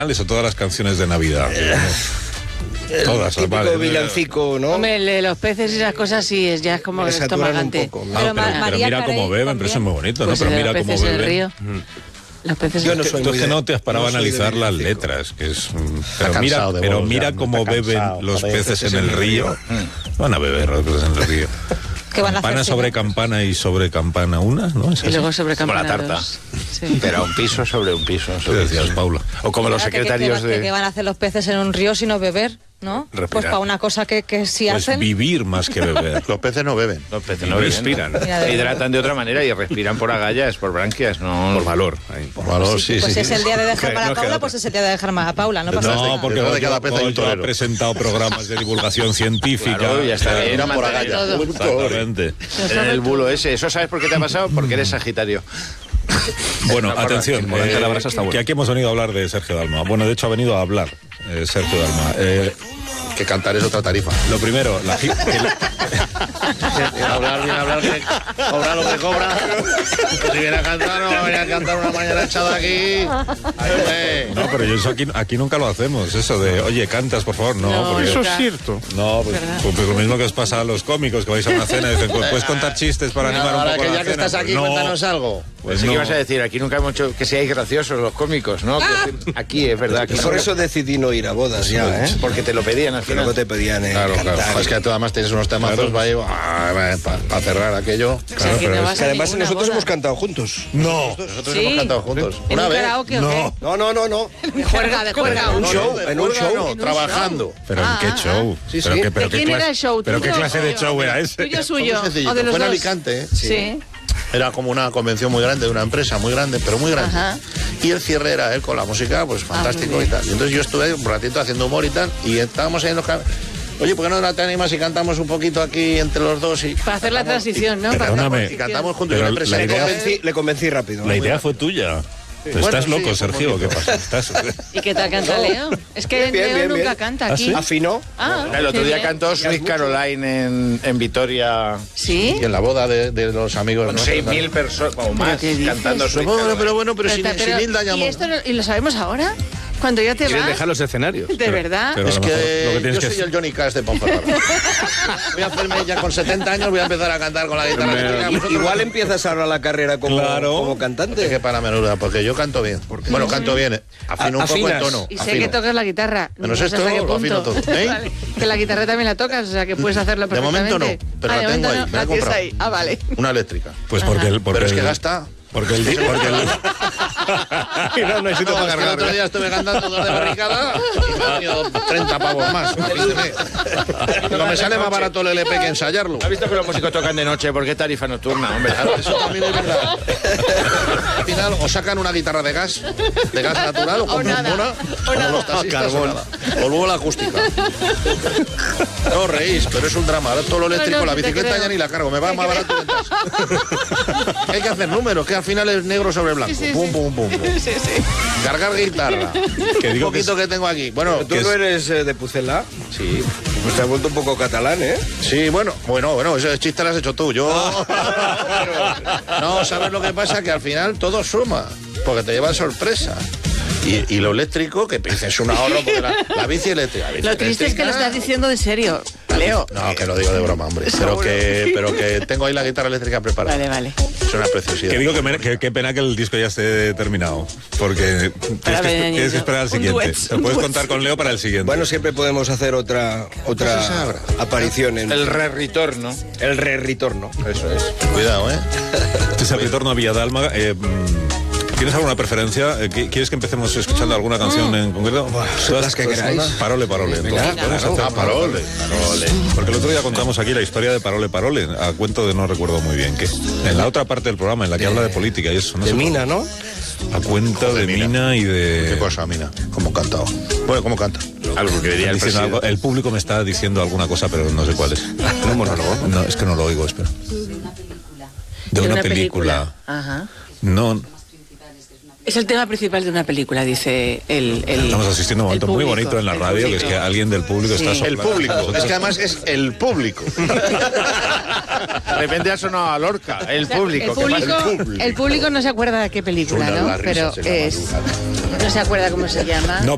o todas las canciones de Navidad. Todas, típico vale. Villancico, ¿no? Hombre, el de los peces y esas cosas sí, ya es como estomagante. Pero mira cómo beben, pero eso es muy bonito, pues ¿no? Pero mira cómo beben. Río. Los peces. Yo no soy Entonces no te has parado a analizar las letras, que es... Pero mira cómo beben los peces en el río. Van a beber los peces en el río. ¿Qué van a Campana hacer? sobre campana y sobre campana una, ¿no? Y luego sobre campana Como la tarta. dos. Sí. Pero un piso sobre un piso. ¿Qué decías, Paula? O como los Espérate, secretarios ¿qué de... van a hacer los peces en un río sino beber? ¿No? Respirar. Pues para una cosa que sí Pues hacen. vivir más que beber. Los peces no beben. Los peces no respiran. Mira, Se hidratan de otra manera y respiran por agallas, por branquias, no por valor. Por valor, sí, Pues sí. es el día de dejar para No queda Paula, otra. pues es el día de dejar más a Paula. No pasa nada. No, porque Detrás de cada pez hay un yo he torero. presentado programas de divulgación científica. Claro, ya está bien. Irán por mantener agallas. todo. Exactamente. En el bulo ese. ¿Eso sabes por qué te ha pasado? Porque eres Sagitario. Bueno, Esa atención, porra, que la brasa está buena. que aquí hemos venido a hablar de Sergio Dalma. Bueno, de hecho ha venido a hablar Sergio Dalma. Que cantar es otra tarifa. Lo primero, Viene a hablar que cobra lo que cobra. Si viene a cantar, no viene a cantar una mañana echada aquí. no, pero yo eso aquí nunca lo hacemos, eso de, oye, cantas, por favor, no. Porque, eso es cierto. no, pues lo mismo que os pasa a los cómicos, que vais a una cena y dicen, pues puedes contar chistes para animar un Ahora poco que la ya que cena. estás aquí, Pues no. cuéntanos algo. Pues Así no. que ibas a decir, aquí nunca hemos hecho que seáis graciosos los cómicos, ¿no? Que aquí es verdad. Que Por eso decidí no ir a bodas ya, ¿eh? Porque te lo pedían al Que final. luego te pedían Claro, cantar. claro. Es que tú además tienes unos temazos para cerrar aquello. O sea, que no vas Que a además ninguna nosotros boda. hemos cantado juntos. No. Nosotros Sí. hemos cantado juntos. ¿En Una un vez. karaoke o qué? No. De juerga, de juerga. Un show, en un show. No, trabajando. ¿Pero en qué show? Sí, ¿Pero sí. qué, pero ¿De qué quién clase, era el show? ¿Pero qué ¿Tuyo clase o de mío? show era ese? ¿Tuyo Muy suyo? sencillito. ¿O de los Fue en dos? Alicante, ¿eh? Sí. Era como una convención muy grande de una empresa muy grande, pero muy grande. Ajá. Y el cierre era él con la música, pues fantástico muy y bien. tal. Y entonces yo estuve un ratito haciendo humor y tal, y estábamos ahí en los oye, ¿por qué no te animas y cantamos un poquito aquí entre los dos? Y Para hacer la transición, ¿no? Para hacer la Perdóname. y transición. cantamos juntos. Pero Yo le la presenté. idea- Le convencí rápido. La idea fue tuya. ¿Estás Bueno, sí, loco, un Sergio? ¿Qué poquito. pasa? ¿Estás... ¿Y qué tal canta Leo? Es que Bien, Leo bien, nunca bien. canta ¿Ah, aquí. sí? ¿Afinó? El otro qué día bien. cantó Sweet Caroline en Vitoria. ¿Sí? Y en la boda de los amigos. Con nuestros, 6.000 personas o más qué dices? cantando Sweet Pero Caroline. bueno, pero sin Hilda ¿y, llamó. esto ¿y lo sabemos ahora? Cuando ya te ¿Quieren vas. dejar los escenarios? ¿De verdad? pero- Es a lo mejor lo que que tienes yo que soy el Johnny Cash de Ponferrada. Voy a hacerme ya con 70 años, voy a empezar a cantar con la guitarra eléctrica. Vosotros- Igual empiezas ahora la carrera como, Claro. como Es que cantante. para menuda, porque yo canto bien. Bueno, canto bien. Afino un poco el Afinas. tono. Y sé afino. que tocas la guitarra. Menos No sé esto, hasta qué lo afino punto. todo. ¿Eh? Vale. Que la guitarra también la tocas, o sea que puedes hacerlo De perfectamente. momento no, pero de la tengo momento ahí, no, me la he tienes comprado. ahí. Ah, vale. Una eléctrica. Pues porque el... Pero es que el- gasta. Porque el... No hay sitio para cargar. El otro día estuve cantando 2 de barricada y me han venido 30 pavos más. No me sale más barato el LP que ensayarlo. ¿Has visto que los músicos tocan de noche? ¿Por qué tarifa nocturna, hombre? Claro, eso también es verdad. Al final o sacan una guitarra de gas natural o como nada, una, como los taxistas o nada. O luego la acústica. No os reís, pero es un drama. Ahora todo lo eléctrico, No, la te bicicleta creo. ya ni la cargo, me va más barato que antes. Hay que hacer números, que al final es negro sobre blanco. Sí, sí, Pum, sí. pum, pum, pum. Sí, sí. Cargar guitarra. Que Un digo poquito que tengo aquí. Bueno, ¿Tú no eres de Pucela? sí. Pues te has vuelto un poco catalán, ¿eh? Sí, bueno, ese chiste lo has hecho tú. Yo. No, ¿sabes lo que pasa? Que al final todo suma, porque te llevan sorpresa. Y lo eléctrico, que es un ahorro, porque la bici eléctrica. la bici Lo triste es que lo eléctrica- estás diciendo de serio, Leo. No, que lo digo de broma, hombre. Pero que tengo ahí la guitarra eléctrica preparada. Vale, vale. Es una preciosidad. Que digo que qué pena que el disco ya esté terminado. Porque tienes que esperar al un siguiente. duet, Te un puedes duet. contar con Leo para el siguiente. Bueno, siempre podemos hacer otra aparición en El re-retorno. el re-retorno. Eso es. Cuidado, ¿eh? Este es el retorno a Villadalma. ¿Tienes alguna preferencia? ¿Quieres que empecemos escuchando alguna canción en concreto? las que queráis. Parole. Entonces, podemos hacer- Parole. Porque el otro día contamos aquí la historia de Parole, a cuento de no recuerdo muy bien qué. En la otra parte del programa, en la que habla de política y eso. No De sé, Mina, ¿no? a cuenta de Mina y ¿Qué de... cosa, Mina? ¿Cómo cantado? Bueno, ¿cómo canta? Algo que diría el Diciendo algo- presidente. el público me está diciendo alguna cosa, pero no sé cuál es. ¿Un monólogo? No, es que no lo oigo, espera. De una película. Ajá. No, Es el tema principal de una pelíula, dice el estamos asistiendo a un momento muy público, bonito en la el radio, que es público. que alguien del público Sí. está El El soplando. público. Nosotros- Es que además es el público. De repente ha sonado a Lorca, el O sea, público. ¿qué pasa? el público no se acuerda de qué película, Una ¿no? la risa Pero se llama es... No se acuerda cómo se llama. No,